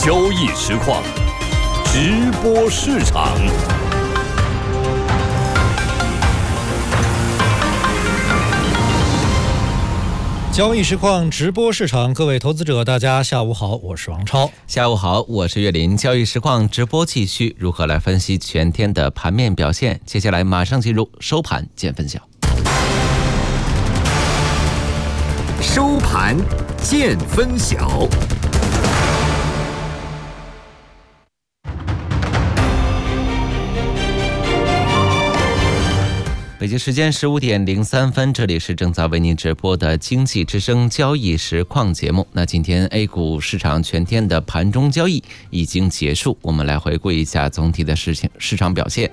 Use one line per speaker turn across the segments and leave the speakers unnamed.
交易实况，直播市场。
交易实况直播市场，各位投资者大家下午好，我是王超。
下午好，我是岳林。交易实况直播继续，如何来分析全天的盘面表现？接下来马上进入收盘见分晓。
收盘见分晓。
北京时间15点03分，这里是正在为您直播的经济之声交易实况节目。那今天 A 股市场全天的盘中交易已经结束，我们来回顾一下总体的市场表现。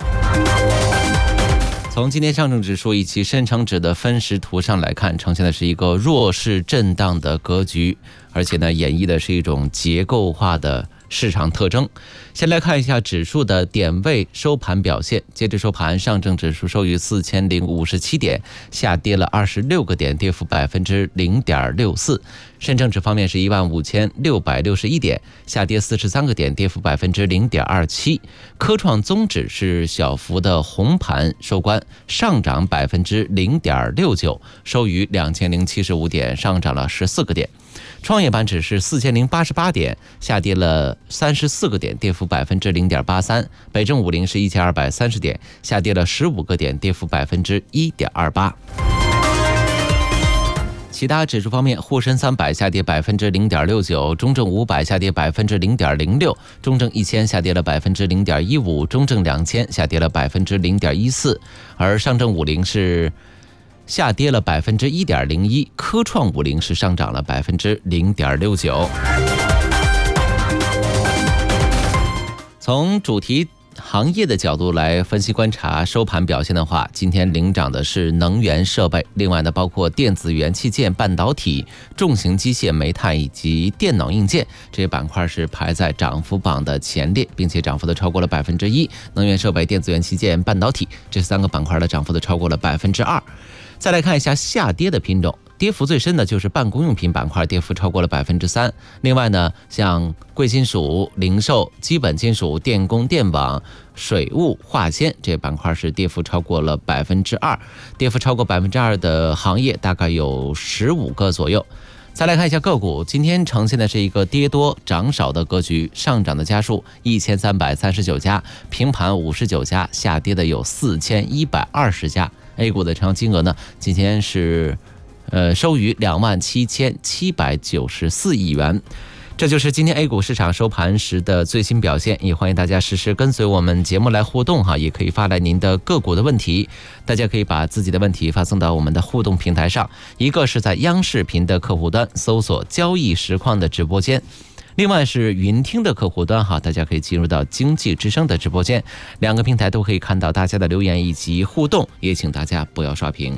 从今天上证指数以及深成指的分时图上来看，呈现的是一个弱势震荡的格局，而且呢，演绎的是一种结构化的市场特征。先来看一下指数的点位收盘表现。截至收盘，上证指数收于4057点，下跌了26个点，跌幅0.64%。深成指方面是15661点，下跌43个点，跌幅0.27%。科创综指是小幅的红盘收官，上涨0.69%，收于2075点，上涨了14个点。创业板指是4088点，下跌了34个点，跌幅0.83%。北证50是1230点，下跌了15个点，跌幅1.28%。其他指数方面，沪深300下跌0.69%，中证500下跌0.06%，中证1000下跌了0.15%，中证2000下跌了0.14%，而上证50是下跌了1.01%，科创50是上涨了0.69%。从主题行业的角度来分析观察收盘表现的话，今天领涨的是能源设备，另外呢包括电子元器件、半导体、重型机械、煤炭以及电脑硬件这些板块是排在涨幅榜的前列，并且涨幅都超过了1%。能源设备、电子元器件、半导体这3个板块的涨幅都超过了2%。再来看一下下跌的品种，跌幅最深的就是办公用品板块，跌幅超过了3%。另外呢，像贵金属、零售、基本金属、电工、电网、水务、化纤这板块是跌幅超过了2%，跌幅超过2%的行业大概有15个左右。再来看一下个股，今天呈现的是一个跌多涨少的格局，上涨的家数1339家，平盘59家，下跌的有4120家。A 股的成交金额呢，今天是收于27794亿元。这就是今天 A 股市场收盘时的最新表现，也欢迎大家实时跟随我们节目来互动哈，也可以发来您的个股的问题，大家可以把自己的问题发送到我们的互动平台上，一个是在央视频的客户端搜索交易实况的直播间，另外是云听的客户端哈，大家可以进入到经济之声的直播间，两个平台都可以看到大家的留言以及互动，也请大家不要刷屏。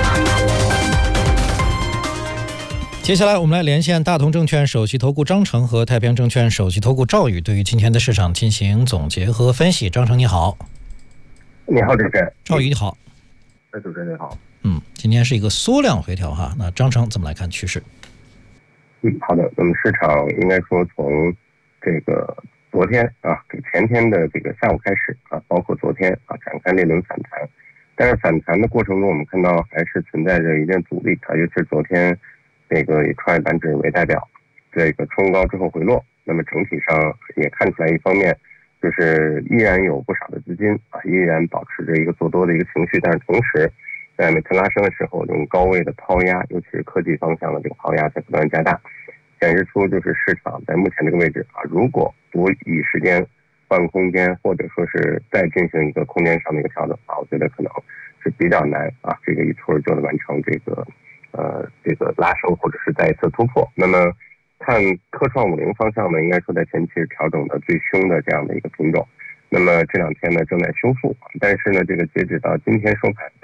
接下来我们来连线大同证券首席投顾张成和太平证券首席投顾赵宇，对于今天的市场进行总结和分析。张成你好。
你好，主持人。
赵宇你好。
主持人你好。
今天是一个缩量回调哈，那张成怎么来看趋势？
好的，那么市场应该说从这个昨天前天的这个下午开始包括昨天展开那轮反弹，但是反弹的过程中我们看到还是存在着一定阻力尤其是昨天这个以创业板指为代表，这个冲高之后回落，那么整体上也看出来，一方面就是依然有不少的资金依然保持着一个做多的一个情绪，但是同时在每次拉升的时候，这种高位的抛压，尤其是科技方向的这个抛压在不断加大，显示出就是市场在目前这个位置如果不以时间换空间，或者说是再进行一个空间上的一个调整我觉得可能是比较难这个一蹴而就的完成这个拉升或者是再一次突破。那么看科创50方向呢，应该说在前期是调整的最凶的这样的一个品种，那么这两天呢正在修复，但是呢这个截止到今天收盘，